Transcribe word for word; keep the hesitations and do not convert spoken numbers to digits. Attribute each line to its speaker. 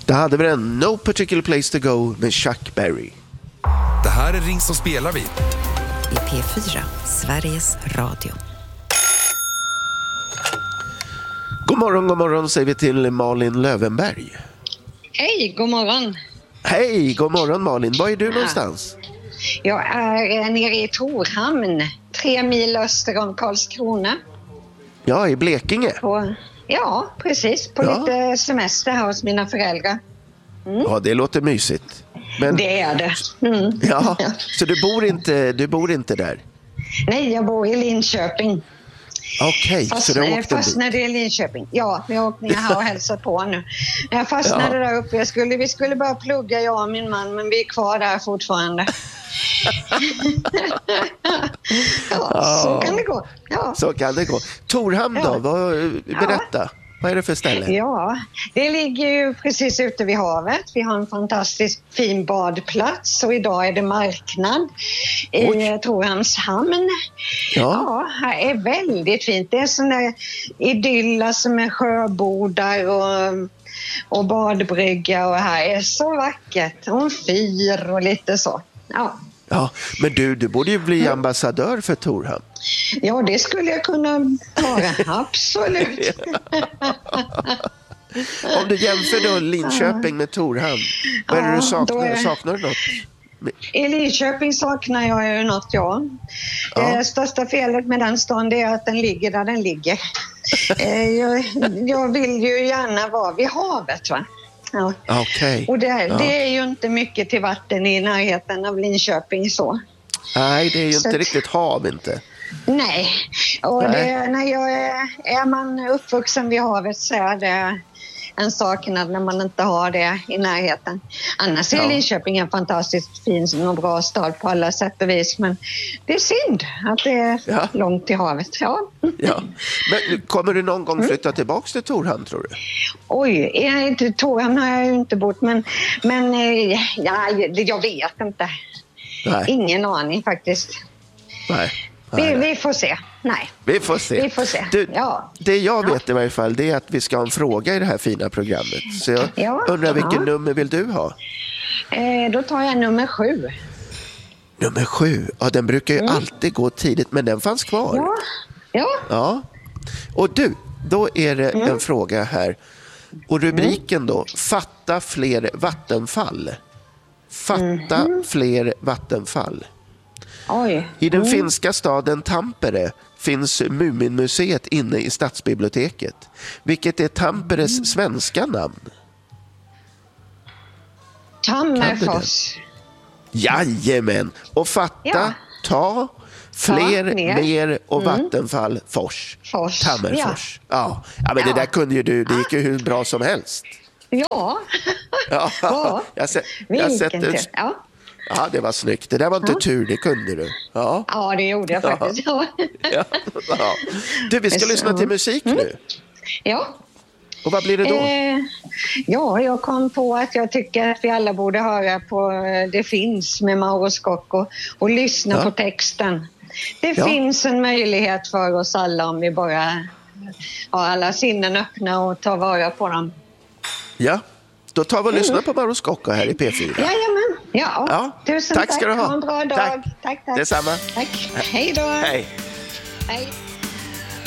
Speaker 1: Det hade vi en No Particular Place to Go med Chuck Berry.
Speaker 2: Det här är Ring som spelar vi.
Speaker 3: I P fyra, Sveriges Radio.
Speaker 1: God morgon, god morgon säger vi till Malin Lövenberg.
Speaker 4: Hej, god morgon.
Speaker 1: Hej, god morgon Malin. Var är du ja. någonstans?
Speaker 4: Jag är nere i Torhamn, tre mil öster om Karlskrona.
Speaker 1: Ja, i Blekinge.
Speaker 4: På, ja, precis. På ja. lite semester här hos mina föräldrar.
Speaker 1: Mm. Ja, det låter mysigt. Men,
Speaker 4: det är det. Mm.
Speaker 1: Ja, så du bor inte, du bor inte där?
Speaker 4: Nej, jag bor i Linköping.
Speaker 1: Okej, okay, så du åkte
Speaker 4: Jag fastnade i Linköping. Ja, jag åkte ner här och hälsade på nu. Jag fastnade ja. där uppe. Jag skulle, vi skulle bara plugga, jag och min man, men vi är kvar där fortfarande. ja, ja, så kan det gå. Ja.
Speaker 1: Så kan det gå. Torhamn då, ja. vad, berätta. Ja. Vad är det för ställe?
Speaker 4: Ja, det ligger ju precis ute vid havet. Vi har en fantastisk fin badplats och idag är det marknad Oj. i Torhamns hamn. Ja. ja, här är väldigt fint. Det är sådana där idyller som är sjöbodar och, och badbrygga och här är så vackert. Och en fyr och lite så. Ja.
Speaker 1: Ja, men du, du borde ju bli ambassadör för Torhamn.
Speaker 4: Ja, det skulle jag kunna vara, absolut.
Speaker 1: Om du jämför då Linköping med Torhamn, vad är det ja, du saknar? Är... Saknar du något?
Speaker 4: I Linköping saknar jag ju något, ja. ja. Det största felet med den stan är att den ligger där den ligger. jag, jag vill ju gärna vara vid havet, va? Ja.
Speaker 1: Okay.
Speaker 4: Och det,
Speaker 1: ja.
Speaker 4: det är ju inte mycket till vatten i närheten av Linköping så.
Speaker 1: Nej, det är ju
Speaker 4: så
Speaker 1: inte
Speaker 4: att,
Speaker 1: riktigt hav inte.
Speaker 4: Nej, och
Speaker 1: nej.
Speaker 4: Det, när jag är, är man uppvuxen vid havet så är det en saknad när man inte har det i närheten. Annars är ja. Linköping en fantastiskt fin och bra stad på alla sätt och vis. Men det är synd att det är ja. långt till havet. Ja.
Speaker 1: Ja. Men kommer du någon gång flytta tillbaka till Torhamn, tror du?
Speaker 4: Oj, inte Torhamn har jag ju inte bott. Men, men ja, jag vet inte. Nej. Ingen aning faktiskt.
Speaker 1: Nej.
Speaker 4: Vi, vi får se. Nej.
Speaker 1: Vi får se.
Speaker 4: Vi får se.
Speaker 1: Du,
Speaker 4: ja.
Speaker 1: Det jag vet ja. i varje fall, det är att vi ska ha en fråga i det här fina programmet. Så jag ja. undrar vilken ja. nummer vill du ha?
Speaker 4: Eh, då tar jag nummer sju.
Speaker 1: Nummer sju? Ja, den brukar ju mm. alltid gå tidigt, men den fanns kvar.
Speaker 4: Ja. Ja.
Speaker 1: ja. Och du, då är det mm. en fråga här. Och rubriken då, fatta fler vattenfall. Fatta mm. fler vattenfall.
Speaker 4: Oj.
Speaker 1: I den
Speaker 4: mm.
Speaker 1: finska staden Tampere finns Muminmuseet inne i stadsbiblioteket. Vilket är Tamperes mm. svenska namn?
Speaker 4: Tammerfors.
Speaker 1: Jajamän. Och fatta, ja. ta, fler, ta, mer och mm. vattenfall, fors.
Speaker 4: Fors.
Speaker 1: Tammerfors. Ja. Ja. ja, men ja. det där kunde ju du. Det gick ju hur bra som helst.
Speaker 4: Ja.
Speaker 1: ja.
Speaker 4: ja.
Speaker 1: Jag ser, jag
Speaker 4: Vilken
Speaker 1: sett
Speaker 4: tur. Ja.
Speaker 1: Ja, det var snyggt. Det där var inte ja. tur, det kunde du. Ja,
Speaker 4: ja det gjorde jag faktiskt. Ja.
Speaker 1: Ja. Ja. Du, vi ska så. lyssna till musik mm. nu.
Speaker 4: Ja.
Speaker 1: Och vad blir det då?
Speaker 4: Eh, ja, jag kom på att jag tycker att vi alla borde höra på Det finns med Mauro Scocco och lyssna ja. på texten. Det ja. finns en möjlighet för oss alla om vi bara har alla sinnen öppna och tar vara på dem.
Speaker 1: Ja, då tar vi och lyssnar mm. på Mauro Scocco här i P fyra.
Speaker 4: Jajamän, ja.
Speaker 1: ja.
Speaker 4: Tusen
Speaker 1: tack.
Speaker 4: Tack
Speaker 1: ska du ha.
Speaker 4: Ha en bra dag.
Speaker 1: Tack,
Speaker 4: tack. tack.
Speaker 1: Detsamma.
Speaker 4: Tack. Hej då.
Speaker 1: Hej.
Speaker 4: Hej.